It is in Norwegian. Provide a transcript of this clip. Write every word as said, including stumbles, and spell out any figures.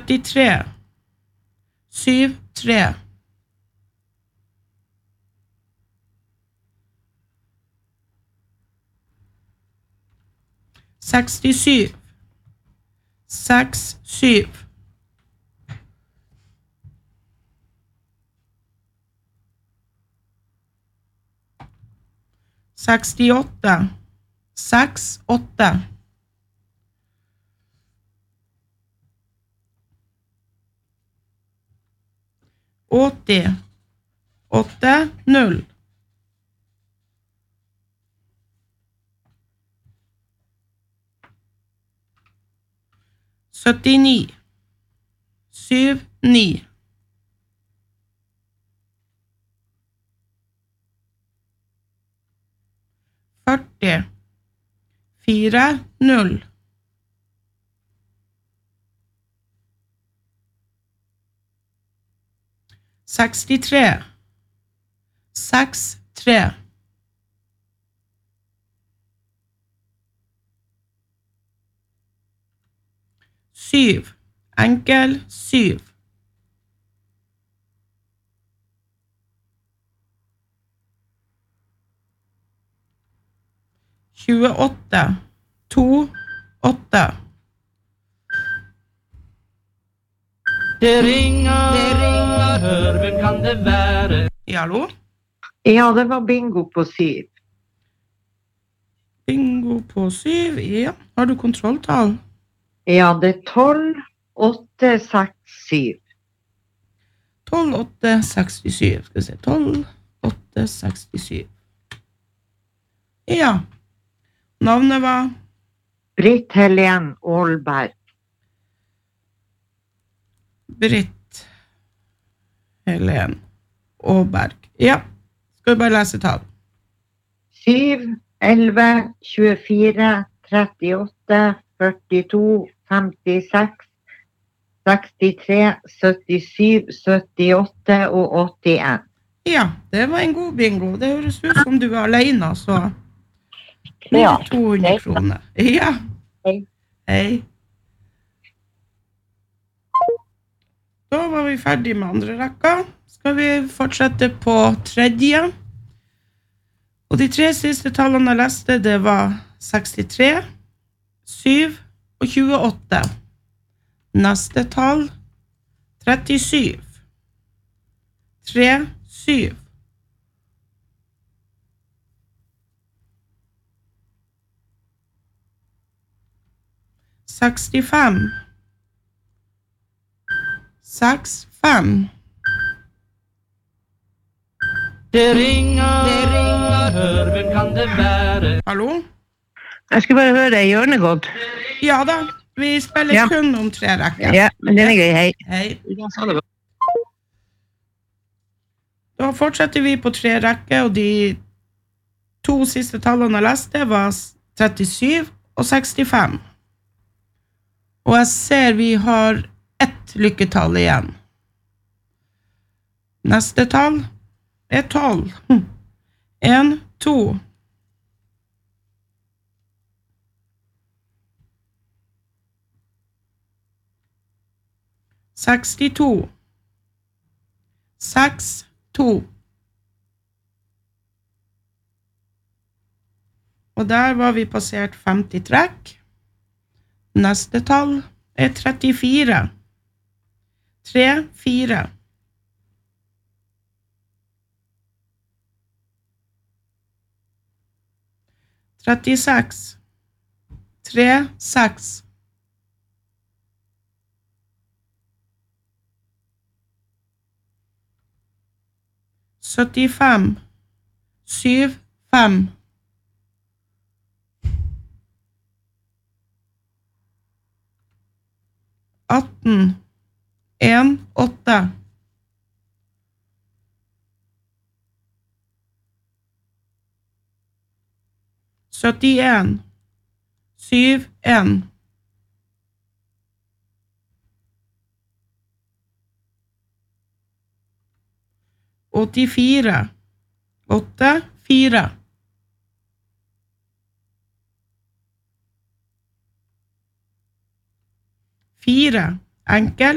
syttitre, syv, tre. sekstisju, seks, syv. sekstiåtte, seks, åtte. åtti, åtte, null. syttini, syv, ni. førti, fire, null. sekstitre, seks, tre. syv, enkel, syv. tjueåtte, to, åtte. Det ringer, det ringer, hør, hvem kan det være? Ja, hallo? Ja, det var bingo på syv. Bingo på syv, ja. Har du kontrolltall? Ja, det er tolv, åtte, seks, syv. tolv, åtte, sekstisju. Skal vi se, tolv, åtte, sekstisju. Ja. Navnet var? Britt Helen Aalberg. Britt Helen Aalberg. Ja. Skal vi bare lese tall? syv, elleve, tjuefire, trettiåtte, førtito, femtiseks, sekstitre, syttisju, syttiåtte og åttien. Ja, det var en god bingo. Det høres ut som du var alene, så Ja. to hundre kroner. Ja. Hei. Hei. Da var vi ferdig med andre rekka. Skal vi fortsette på tredje. Og de tre siste tallene jeg leste, det var sekstitre, syv og tjueåtte. Neste tall, trettisju, tre, syv. sekstifem, seks, fem. Det ringer, det ringer, hør, hvem kan det være? Hallo? Jeg skal bare høre deg hjørnegodt. Ja da, vi spiller Ja. kun om tre rekker. Ja, men den er grei, hei. Hei. Da fortsetter vi på tre rekker, og de to siste tallene jeg leste var trettisju og sekstifem. Og jeg ser vi har ett lykketall igjen. Neste tall er tolv. En, to. sekstito. Seks, to. Og der var vi passert femti trekk. Neste tall er trettifire. Tre, fire. trettiseks. Tre, seks. syttifem. Syv, fem. atten, en, åtte. syttien, syv, en. åttifire, åtte, fire. Fire, enkel.